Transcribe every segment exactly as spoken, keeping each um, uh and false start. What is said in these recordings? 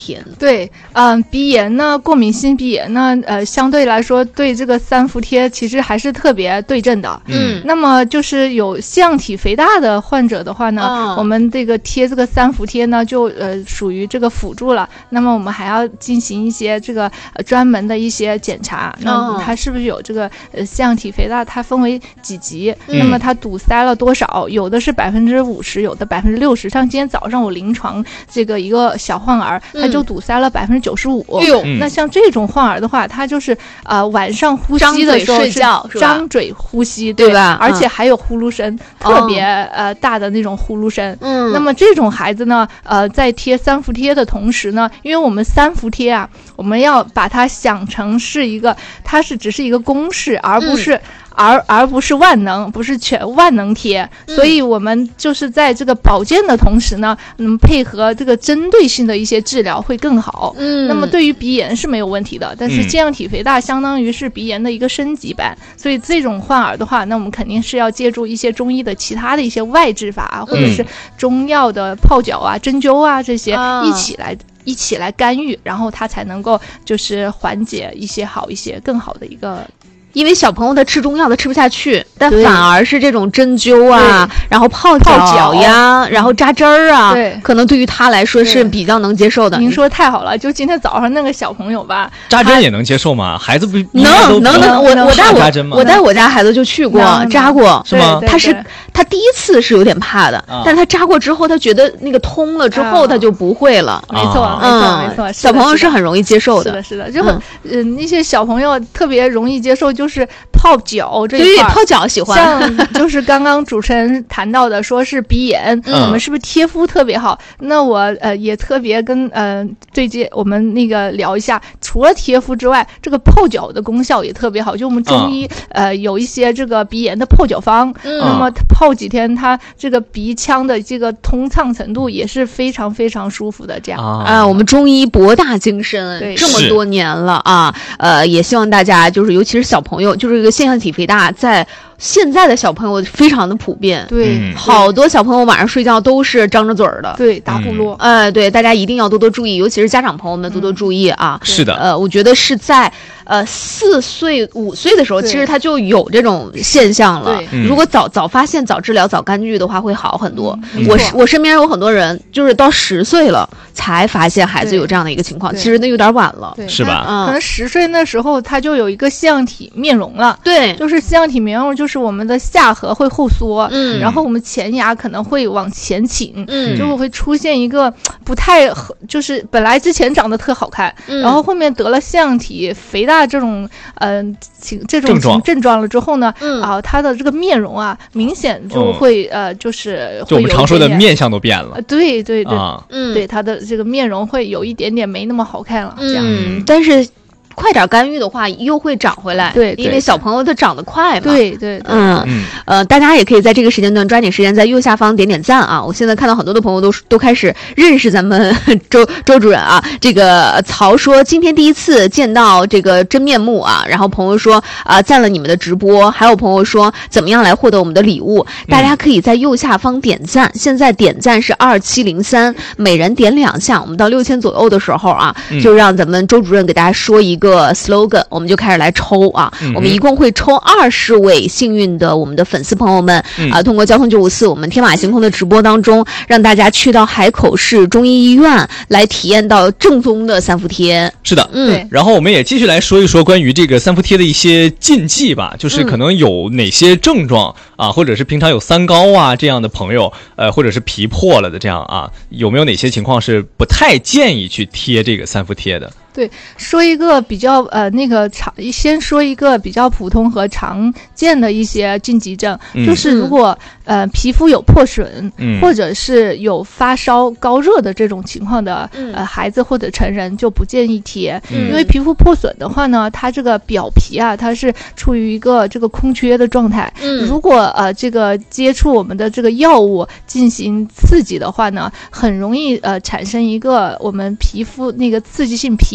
对，嗯、呃，鼻炎呢，过敏性鼻炎呢，呃，相对来说对这个三伏贴其实还是特别对症的。 嗯， 那么就是有腺样体肥大的患者的话呢， 哦、 我们这个贴这个三伏贴呢，就呃属于这个辅助了。那么我们还要进行一些这个、呃、专门的一些检查，那它是不是有这个呃腺样体肥大？它分为几级？ 嗯、 那么它堵塞了多少？有的是百分之五十，有的百分之六十。像今天早上我临床这个一个小患儿，他就堵塞了百分之九十五。那像这种患儿的话，他就是呃晚上呼吸的时候是张嘴呼吸， 对吧？ 而且还有呼噜声， 嗯、 特别呃大的那种呼噜声。 嗯， 那么这种孩子呢，呃，在贴三伏贴的同时呢，因为我们三伏贴啊，我们要把它想成是一个，它是只是一个公式，而不是。嗯而而不是万能，不是全万能贴，所以我们就是在这个保健的同时呢，嗯，配合这个针对性的一些治疗会更好。 嗯， 那么对于鼻炎是没有问题的，但是腺样体肥大相当于是鼻炎的一个升级版，嗯、所以这种患儿的话，那我们肯定是要借助一些中医的其他的一些外治法啊，或者是中药的泡脚啊、针灸啊这些一起来。一起来干预，然后它才能够就是缓解一些好一些更好的一个。 因为小朋友他吃中药他吃不下去，但反而是这种针灸啊，然后泡脚呀，然后扎针儿啊， 对， 可能对于他来说是比较能接受的。 您说太好了，就今天早上那个小朋友吧， 扎针也能接受吗？孩子不能能能，我我带我我带我家孩子就去过扎过， 是吗？ 他是他第一次是有点怕的，但他扎过之后，他觉得那个通了之后，他就不会了。 没错，没错，没错， 小朋友是很容易接受的。 是的，是的，就很嗯，那些小朋友特别容易接受。就是泡脚这一块， 对，泡脚喜欢。 像就是刚刚主持人谈到的，说是鼻炎，嗯、我们是不是贴敷特别好？那我呃也特别跟呃对接我们那个聊一下，除了贴敷之外，这个泡脚的功效也特别好。就我们中医、嗯、呃有一些这个鼻炎的泡脚方，嗯、那么泡几天，它这个鼻腔的这个通畅程度也是非常非常舒服的。这样啊、呃，我们中医博大精深，这么多年了啊，呃，也希望大家就是尤其是小朋友。朋友就是这个腺样体肥大，在现在的小朋友非常的普遍， 对， 嗯、好多小朋友晚上睡觉都是张着嘴儿的， 对，打呼噜， 嗯、呃，对，大家一定要多多注意，尤其是家长朋友们多多注意啊。 嗯、是的， 呃，我觉得是在呃四岁五岁的时候，其实他就有这种现象了。如果早早发现、早治疗、早干预的话，会好很多。嗯、我我身边有很多人，就是到十岁了才发现孩子有这样的一个情况，其实那有点晚了， 是吧？ 嗯，可能十岁那时候他就有一个腺样体面容了， 对， 就是腺样体面容，就是我们的下颌会后缩， 嗯， 然后我们前牙可能会往前倾， 嗯， 就会出现一个不太，就是本来之前长得特好看， 嗯、 然后后面得了腺样体肥大这种，嗯、呃，这种症状症状了之后呢， 嗯啊，他的这个面容啊，明显就会、嗯、呃，就是就我们常说的面相都变了， 呃、对对对， 啊、 嗯， 对他的这个面容会有一点点没那么好看了， 嗯、 这样， 但是。快点干预的话，又会长回来。 对， 因为小朋友他长得快嘛。 对对对。 嗯嗯呃，大家也可以在这个时间段抓紧时间，在右下方点点赞啊！我现在看到很多的朋友都都开始认识咱们周周主任啊。这个曹说今天第一次见到这个真面目啊，然后朋友说啊、呃、赞了你们的直播，还有朋友说怎么样来获得我们的礼物？大家可以在右下方点赞，嗯、现在点赞是二七零三，每人点两项，我们到六千左右的时候啊， 嗯、 就让咱们周主任给大家说一个。个 slogan， 我们就开始来抽啊、嗯！我们一共会抽二十位幸运的我们的粉丝朋友们、嗯、啊，通过交通九五四我们天马行空的直播当中，让大家去到海口市中医医院来体验到正宗的三伏贴。 是的， 嗯。 然后我们也继续来说一说关于这个三伏贴的一些禁忌吧，就是可能有哪些症状、嗯、啊，或者是平常有三高啊这样的朋友，呃，或者是皮破了的这样啊，有没有哪些情况是不太建议去贴这个三伏贴的？ 对，说一个比较呃那个常，先说一个比较普通和常见的一些禁忌症， 嗯、 就是如果呃皮肤有破损， 嗯、 或者是有发烧、高热的这种情况的、 嗯、 呃孩子或者成人就不建议贴， 嗯、 因为皮肤破损的话呢，它这个表皮啊，它是处于一个这个空缺的状态， 嗯、 如果呃这个接触我们的这个药物进行刺激的话呢，很容易呃产生一个我们皮肤那个刺激性皮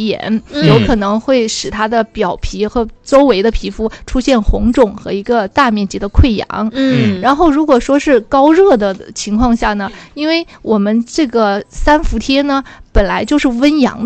鼻炎， 嗯有可能会使它的表皮和周围的皮肤出现红肿和一个大面积的溃疡。 嗯， 然后如果说是高热的情况下呢，因为我们这个三伏贴呢本来就是温阳